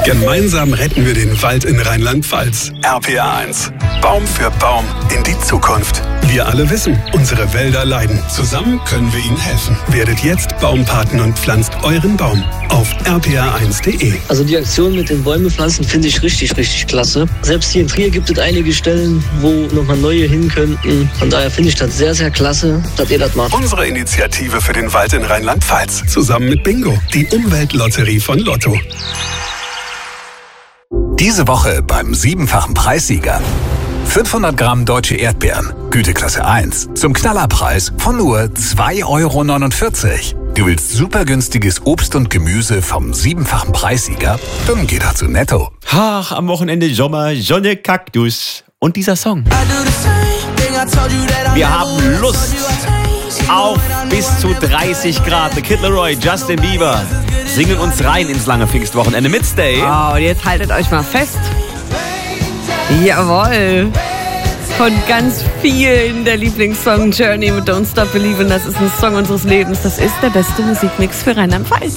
Gemeinsam retten wir den Wald in Rheinland-Pfalz. RPA 1. Baum für Baum in die Zukunft. Wir alle wissen, unsere Wälder leiden. Zusammen können wir ihnen helfen. Werdet jetzt Baumpaten und pflanzt euren Baum auf rpa1.de. Also die Aktion mit den Bäume pflanzen finde ich richtig, richtig klasse. Selbst hier in Trier gibt es einige Stellen, wo nochmal neue hin könnten. Von daher finde ich das sehr, sehr klasse, dass ihr das macht. Unsere Initiative für den Wald in Rheinland-Pfalz. Zusammen mit Bingo, die Umweltlotterie von Lotto. Diese Woche beim 7-fachen Preissieger. 500 Gramm deutsche Erdbeeren, Güteklasse 1, zum Knallerpreis von nur 2,49 €. Du willst super günstiges Obst und Gemüse vom 7-fachen Preissieger? Dann geh doch zu Netto. Ach, am Wochenende Sommer, Sonne, Kaktus und dieser Song. Wir haben Lust auf bis zu 30 Grad. The Kid Laroi, Justin Bieber singen uns rein ins lange Pfingstwochenende mit Stay. Oh, und jetzt haltet euch mal fest. Jawohl. Von ganz vielen der Lieblingssong Journey mit Don't Stop Believin'. Das ist ein Song unseres Lebens. Das ist der beste Musikmix für Rheinland-Pfalz.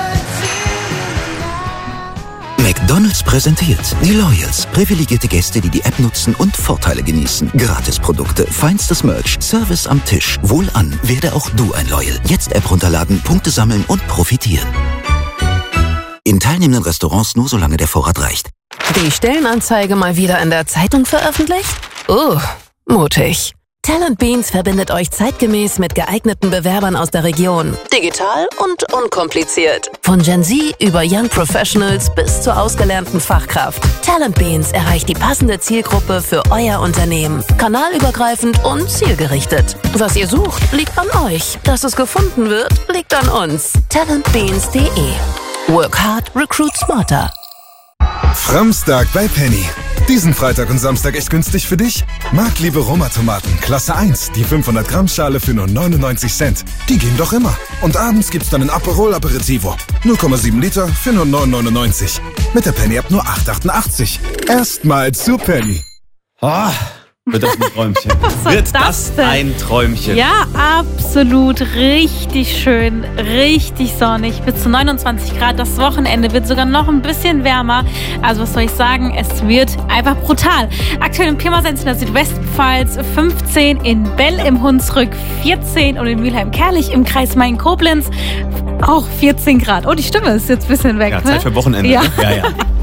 McDonald's präsentiert die Loyals. Privilegierte Gäste, die die App nutzen und Vorteile genießen. Gratisprodukte, feinstes Merch, Service am Tisch. Wohlan, werde auch du ein Loyal. Jetzt App runterladen, Punkte sammeln und profitieren. In teilnehmenden Restaurants nur solange der Vorrat reicht. Die Stellenanzeige mal wieder in der Zeitung veröffentlicht? Mutig. Talent Beans verbindet euch zeitgemäß mit geeigneten Bewerbern aus der Region. Digital und unkompliziert. Von Gen Z über Young Professionals bis zur ausgelernten Fachkraft. Talent Beans erreicht die passende Zielgruppe für euer Unternehmen. Kanalübergreifend und zielgerichtet. Was ihr sucht, liegt an euch. Dass es gefunden wird, liegt an uns. Talentbeans.de. Work hard, recruit smarter. Framstag bei Penny. Diesen Freitag und Samstag echt günstig für dich? Marktliebe Roma-Tomaten, Klasse 1, die 500 Gramm Schale für nur 99 Cent. Die gehen doch immer. Und abends gibt's dann ein Aperol Aperitivo. 0,7 Liter für nur 9,99. Mit der Penny-App nur 8,88. Erstmal zu Penny. Oh, wird das ein Träumchen? Wird das ein Träumchen? Ja, absolut. Richtig schön, richtig sonnig. Bis zu 29 Grad. Das Wochenende wird sogar noch ein bisschen wärmer. Also was soll ich sagen? Es wird einfach brutal. Aktuell in Pirmasens in der Südwestpfalz 15, in Bell im Hunsrück 14 und in Mülheim-Kerlich im Kreis Main-Koblenz auch 14 Grad. Oh, die Stimme ist jetzt ein bisschen weg. Ja, Zeit für Wochenende. Ja. Ne? Ja.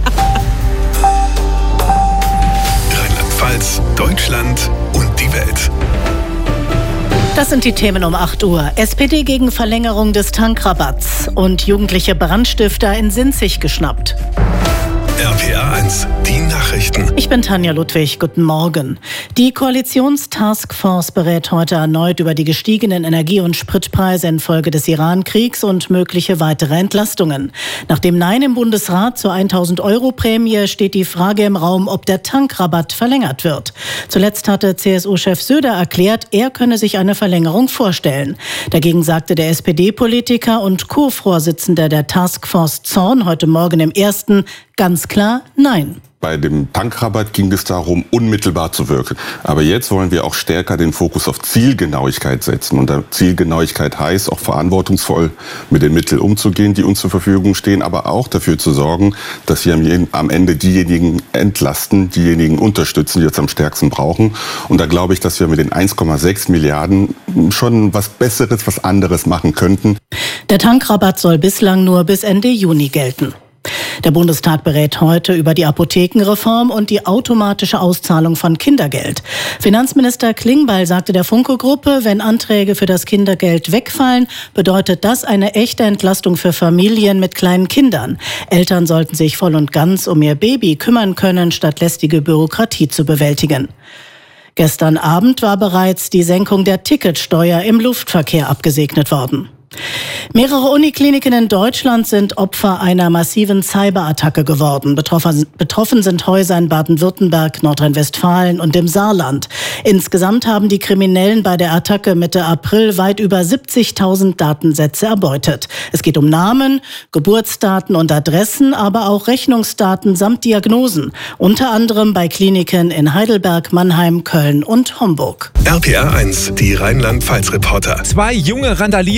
Deutschland und die Welt. Das sind die Themen um 8 Uhr. SPD gegen Verlängerung des Tankrabatts und jugendliche Brandstifter in Sinzig geschnappt. RPA 1, die Nachrichten. Ich bin Tanja Ludwig, guten Morgen. Die Koalitionstaskforce berät heute erneut über die gestiegenen Energie- und Spritpreise infolge des Iran-Kriegs und mögliche weitere Entlastungen. Nach dem Nein im Bundesrat zur 1.000-Euro-Prämie steht die Frage im Raum, ob der Tankrabatt verlängert wird. Zuletzt hatte CSU-Chef Söder erklärt, er könne sich eine Verlängerung vorstellen. Dagegen sagte der SPD-Politiker und Co-Vorsitzender der Taskforce Zorn heute Morgen im Ersten ganz klar Nein. Bei dem Tankrabatt ging es darum, unmittelbar zu wirken. Aber jetzt wollen wir auch stärker den Fokus auf Zielgenauigkeit setzen. Und Zielgenauigkeit heißt auch verantwortungsvoll mit den Mitteln umzugehen, die uns zur Verfügung stehen, aber auch dafür zu sorgen, dass wir am Ende diejenigen entlasten, diejenigen unterstützen, die es am stärksten brauchen. Und da glaube ich, dass wir mit den 1,6 Milliarden schon was Besseres, was anderes machen könnten. Der Tankrabatt soll bislang nur bis Ende Juni gelten. Der Bundestag berät heute über die Apothekenreform und die automatische Auszahlung von Kindergeld. Finanzminister Klingbeil sagte der Funke-Gruppe, wenn Anträge für das Kindergeld wegfallen, bedeutet das eine echte Entlastung für Familien mit kleinen Kindern. Eltern sollten sich voll und ganz um ihr Baby kümmern können, statt lästige Bürokratie zu bewältigen. Gestern Abend war bereits die Senkung der Ticketsteuer im Luftverkehr abgesegnet worden. Mehrere Unikliniken in Deutschland sind Opfer einer massiven Cyberattacke geworden. Betroffen sind Häuser in Baden-Württemberg, Nordrhein-Westfalen und im Saarland. Insgesamt haben die Kriminellen bei der Attacke Mitte April weit über 70.000 Datensätze erbeutet. Es geht um Namen, Geburtsdaten und Adressen, aber auch Rechnungsdaten samt Diagnosen. Unter anderem bei Kliniken in Heidelberg, Mannheim, Köln und Homburg. RPA 1, die Rheinland-Pfalz-Reporter. 2 junge Randalierer haben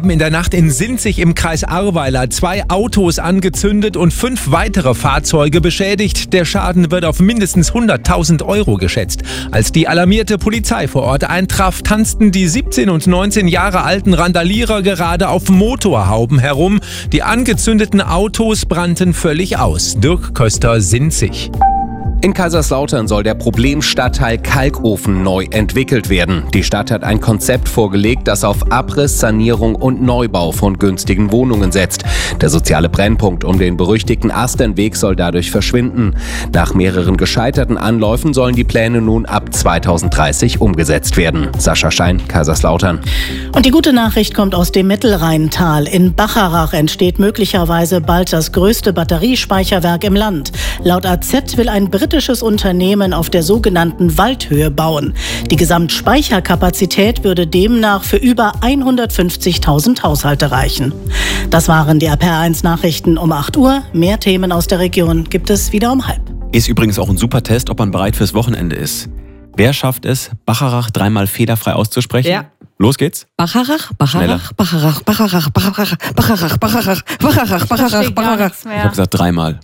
haben in der Nacht in Sinzig im Kreis Ahrweiler 2 Autos angezündet und 5 weitere Fahrzeuge beschädigt. Der Schaden wird auf mindestens 100.000 € geschätzt. Als die alarmierte Polizei vor Ort eintraf, tanzten die 17 und 19 Jahre alten Randalierer gerade auf Motorhauben herum. Die angezündeten Autos brannten völlig aus. Dirk Köster, Sinzig. In Kaiserslautern soll der Problemstadtteil Kalkofen neu entwickelt werden. Die Stadt hat ein Konzept vorgelegt, das auf Abriss, Sanierung und Neubau von günstigen Wohnungen setzt. Der soziale Brennpunkt um den berüchtigten Astenweg soll dadurch verschwinden. Nach mehreren gescheiterten Anläufen sollen die Pläne nun ab 2030 umgesetzt werden. Sascha Schein, Kaiserslautern. Und die gute Nachricht kommt aus dem Mittelrheintal. In Bacharach entsteht möglicherweise bald das größte Batteriespeicherwerk im Land. Laut AZ will ein britisches Unternehmen auf der sogenannten Waldhöhe bauen. Die Gesamtspeicherkapazität würde demnach für über 150.000 Haushalte reichen. Das waren die RPR1 Nachrichten um 8 Uhr. Mehr Themen aus der Region gibt es wieder um 12:30. Ist übrigens auch ein super Test, ob man bereit fürs Wochenende ist. Wer schafft es, Bacharach 3-mal fehlerfrei auszusprechen? Ja. Los geht's. Bacharach, Bacharach, Bacharach, Bacharach, Bacharach, Bacharach, Bacharach, Bacharach, Bacharach, Bacharach. Ich habe gesagt 3-mal.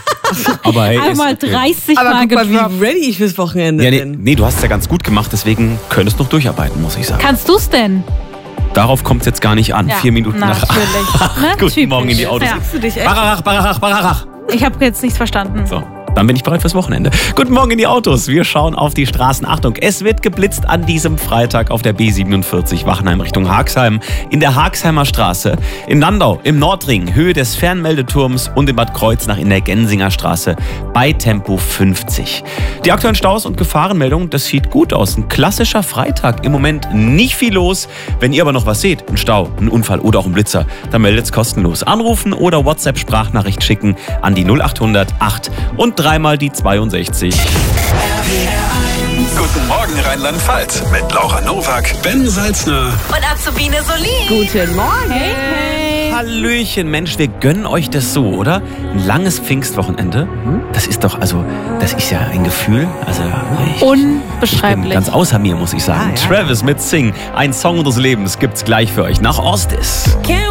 Aber hey, einmal 30 Mal Aber guck mal, wie ready ich fürs Wochenende ja, bin. nee, du hast es ja ganz gut gemacht, deswegen könntest du noch durcharbeiten, muss ich sagen. Kannst du's denn? Darauf kommt es jetzt gar nicht an. Ja, 4 Minuten nach 8. Guten Morgen in die Autos. Ja. Du dich echt? Bacharach, Bacharach, Bacharach. Ich habe jetzt nichts verstanden. So. Dann bin ich bereit fürs Wochenende. Guten Morgen in die Autos. Wir schauen auf die Straßen. Achtung, es wird geblitzt an diesem Freitag auf der B47 Wachenheim Richtung Haagsheim. In der Haagsheimer Straße, in Landau, im Nordring, Höhe des Fernmeldeturms und in Bad Kreuznach in der Gensinger Straße bei Tempo 50. Die aktuellen Staus und Gefahrenmeldungen, das sieht gut aus. Ein klassischer Freitag. Im Moment nicht viel los. Wenn ihr aber noch was seht, ein Stau, ein Unfall oder auch ein Blitzer, dann meldet es kostenlos. Anrufen oder WhatsApp-Sprachnachricht schicken an die 0800 8 und 3-mal die 62. Guten Morgen Rheinland-Pfalz mit Laura Nowak, Ben Salzner Und Azubine Solin. Guten Morgen. Hey. Hallöchen, Mensch, wir gönnen euch das so, oder? Ein langes Pfingstwochenende. Das ist doch, also, das ist ja ein Gefühl. Also, ich Unbeschreiblich. bin ganz außer mir, muss ich sagen. Ja. Travis mit Sing, ein Song unseres Lebens, gibt's gleich für euch nach Ostis.